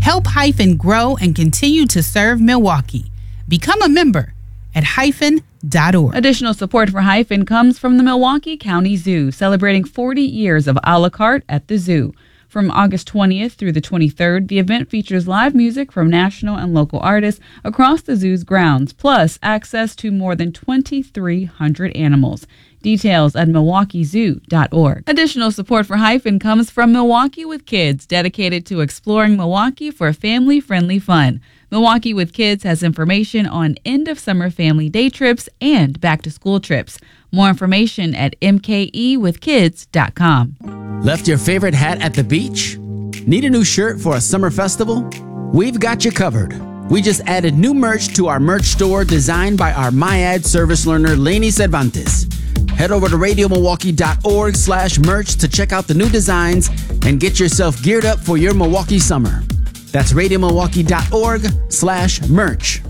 Help Hyphen grow and continue to serve Milwaukee. Become a member at hyphen.org. Additional support for Hyphen comes from the Milwaukee County Zoo, celebrating 40 years of a la carte at the zoo. From August 20th through the 23rd, the event features live music from national and local artists across the zoo's grounds, plus access to more than 2,300 animals. Details at milwaukeezoo.org. Additional support for Hyphen comes from Milwaukee with Kids, dedicated to exploring Milwaukee for family-friendly fun. Milwaukee with Kids has information on end-of-summer family day trips and back-to-school trips. More information at mkewithkids.com. Left your favorite hat at the beach? Need a new shirt for a summer festival? We've got you covered. We just added new merch to our merch store designed by our MyAd service learner, Lainey Cervantes. Head over to radiomilwaukee.org/merch to check out the new designs and get yourself geared up for your Milwaukee summer. That's radiomilwaukee.org/merch.